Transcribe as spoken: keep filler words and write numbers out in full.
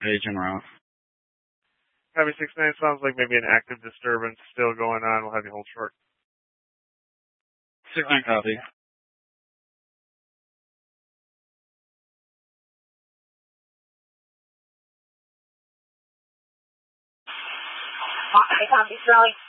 Agent route. Copy six nine, sounds like maybe an active disturbance still going on. We'll have you hold short. six nine copy. Copy, Charlie.